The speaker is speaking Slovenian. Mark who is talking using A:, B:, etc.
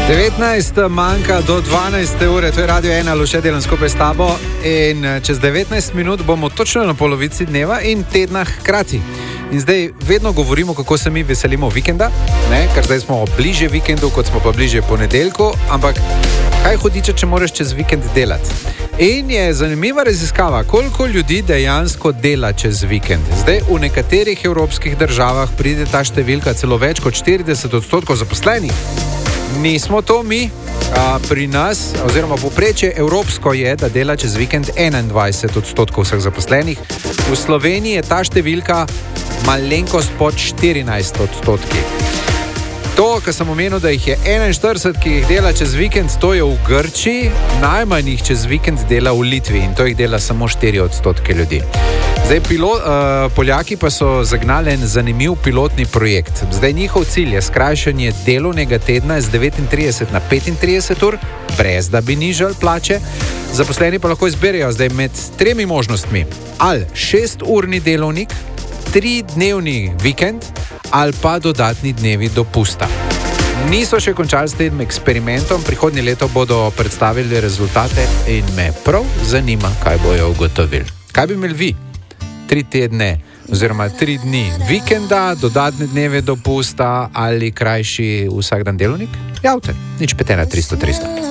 A: 19 manjka do 12 ure, to je Radio 1, Luše delam skupaj s tabo in čez 19 minut bomo točno na polovici dneva in tedna hkrati. In zdaj vedno govorimo, kako se mi veselimo vikenda, ne? Ker zdaj smo bliže vikendu, kot smo pa bliže ponedeljku, ampak kaj hudiče, če moraš čez vikend delati? In je zanimiva raziskava, koliko ljudi dejansko dela čez vikend. Zdaj v nekaterih evropskih državah pride ta številka celo več kot 40% zaposlenih. Nismo to mi, pri nas, oziroma povprečje evropsko je, da dela čez vikend 21% vseh zaposlenih. V Sloveniji je ta številka malenkost pod 14%. To, kar sem omenil, da jih je 41, ki jih dela čez vikend, to je v Grčiji, najmanj jih čez vikend dela v Litvi in to jih dela samo 4% ljudi. Zdaj, Poljaki pa so zagnali en zanimiv pilotni projekt. Zdaj, njihov cilj je skrajšanje delovnega tedna z 39 na 35 ur, brez da bi nižali plače. Zaposleni pa lahko izberejo zdaj med 3 možnostmi. Ali 6-urni delovnik, 3-dnevni vikend ali pa dodatni dnevi dopusta. Niso še končali s tem eksperimentom, prihodnje leto bodo predstavili rezultate in me prav zanima, kaj bojo ugotovili. Kaj bi imeli vi? 3 tedne oziroma 3 dni vikenda, dodatne dneve dopusta ali krajši vsak dan delovnik? Javite, 051 300 300.